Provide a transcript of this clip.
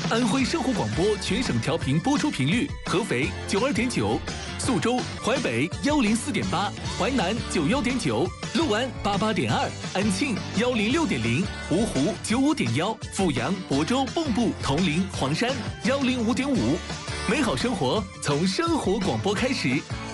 安徽生活广播全省调频播出频率：合肥92.9，宿州、淮北104.8，淮南91.9，六安88.2，安庆106.0，芜湖95.1，阜阳、亳州、蚌埠、铜陵、黄山105.5。美好生活从生活广播开始，